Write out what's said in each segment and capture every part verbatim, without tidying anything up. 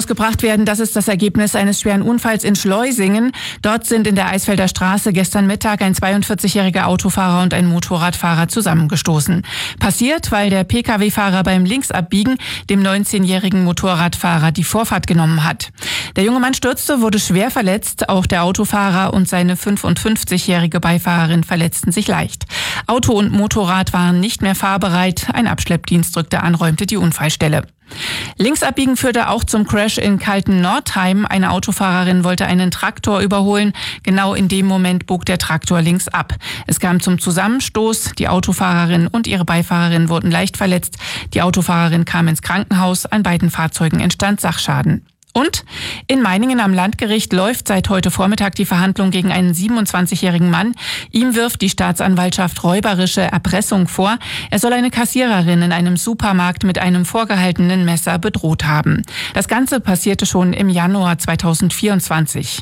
rausgebracht werden. Das ist das Ergebnis eines schweren Unfalls in Schleusingen. Dort sind in der Eisfelder Straße gestern Mittag ein zweiundvierzigjähriger Autofahrer und ein Motorradfahrer zusammengestoßen. Passiert, weil der Pkw Fahrer beim Linksabbiegen dem neunzehnjährigen Motorradfahrer die Vorfahrt genommen hat. Der junge Mann stürzte, wurde schwer verletzt. Auch der Autofahrer und seine fünfundfünfzigjährige Beifahrerin verletzten sich leicht. Auto und Motorrad waren nicht mehr fahrbereit. Ein Abschleppdienst rückte an, räumte die Unfallstelle. Linksabbiegen führte auch zum Crash in Kalten-Nordheim. Eine Autofahrerin wollte einen Traktor überholen. Genau in dem Moment bog der Traktor links ab. Es kam zum Zusammenstoß. Die Autofahrerin und ihre Beifahrerin wurden leicht verletzt. Die Autofahrerin kam ins Krankenhaus. An beiden Fahrzeugen entstand Sachschaden. Und in Meiningen am Landgericht läuft seit heute Vormittag die Verhandlung gegen einen siebenundzwanzigjährigen Mann. Ihm wirft die Staatsanwaltschaft räuberische Erpressung vor. Er soll eine Kassiererin in einem Supermarkt mit einem vorgehaltenen Messer bedroht haben. Das Ganze passierte schon im Januar zweitausendvierundzwanzig.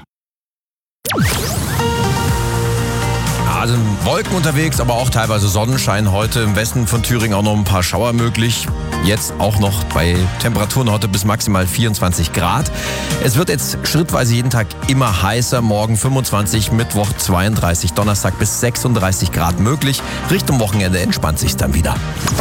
Also Wolken unterwegs, aber auch teilweise Sonnenschein. Heute im Westen von Thüringen auch noch ein paar Schauer möglich. Jetzt auch noch bei Temperaturen heute bis maximal vierundzwanzig Grad. Es wird jetzt schrittweise jeden Tag immer heißer. Morgen fünfundzwanzig, Mittwoch zweiunddreißig, Donnerstag bis sechsunddreißig Grad möglich. Richtung Wochenende entspannt sich dann wieder.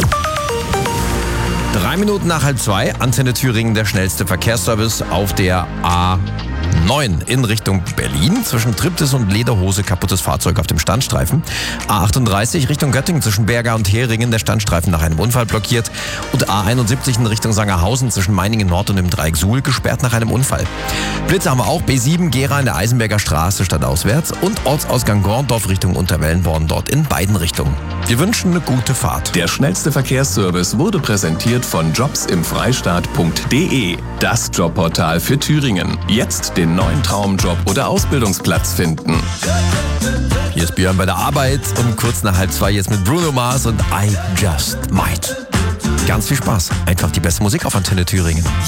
Drei Minuten nach halb zwei, Antenne Thüringen, der schnellste Verkehrsservice auf der A neun in Richtung Berlin. Zwischen Triptis und Lederhose kaputtes Fahrzeug auf dem Standstreifen. A achtunddreißig Richtung Göttingen zwischen Berga und Heringen, der Standstreifen nach einem Unfall blockiert. Und A einundsiebzig in Richtung Sangerhausen zwischen Meiningen Nord und dem Dreieck Suhl gesperrt nach einem Unfall. Blitze haben wir auch. B sieben Gera in der Eisenberger Straße stadtauswärts und Ortsausgang Gorndorf Richtung Unterwellenborn dort in beiden Richtungen. Wir wünschen eine gute Fahrt. Der schnellste Verkehrsservice wurde präsentiert von jobs im freistaat punkt de. Das Jobportal für Thüringen. Jetzt den neuen Traumjob oder Ausbildungsplatz finden. Hier ist Björn bei der Arbeit um kurz nach halb zwei jetzt mit Bruno Mars und I Just Might. Ganz viel Spaß. Einfach die beste Musik auf Antenne Thüringen.